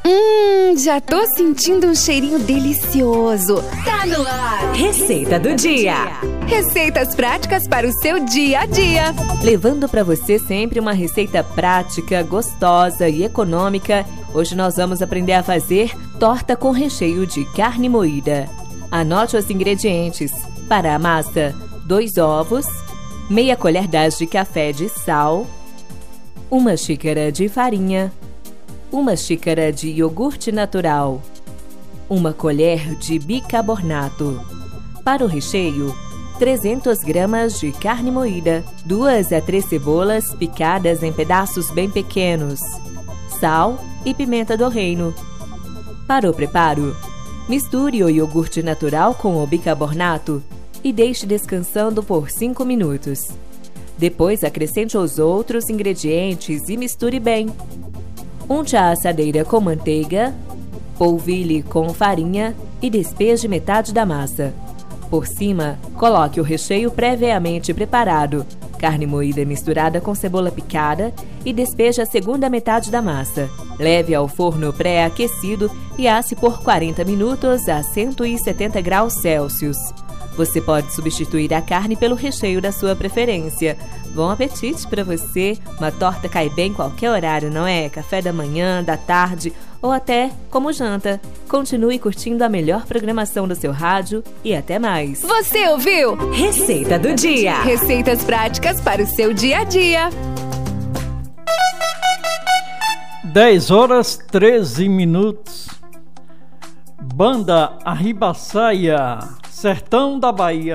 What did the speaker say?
Já tô sentindo um cheirinho delicioso. Tá no ar! Receita do dia. Receitas práticas para o seu dia a dia. Levando para você sempre uma receita prática, gostosa e econômica. Hoje nós vamos aprender a fazer torta com recheio de carne moída. Anote os ingredientes. Para a massa, 2 ovos, meia colher de café de sal, 1 xícara de farinha, 1 xícara de iogurte natural, 1 colher de bicarbonato. Para o recheio, 300 gramas de carne moída, 2 a 3 cebolas picadas em pedaços bem pequenos, sal e pimenta do reino. Para o preparo, misture o iogurte natural com o bicarbonato e deixe descansando por 5 minutos. Depois acrescente os outros ingredientes e misture bem. Unte a assadeira com manteiga, polvilhe com farinha e despeje metade da massa. Por cima, coloque o recheio previamente preparado, carne moída misturada com cebola picada e despeje a segunda metade da massa. Leve ao forno pré-aquecido e asse por 40 minutos a 170 graus Celsius. Você pode substituir a carne pelo recheio da sua preferência. Bom apetite para você! Uma torta cai bem em qualquer horário, não é? Café da manhã, da tarde ou até como janta. Continue curtindo a melhor programação do seu rádio e até mais. Você ouviu? Receita do dia. Receitas práticas para o seu dia a dia. 10h13. Banda Arribaçaia, Sertão da Bahia.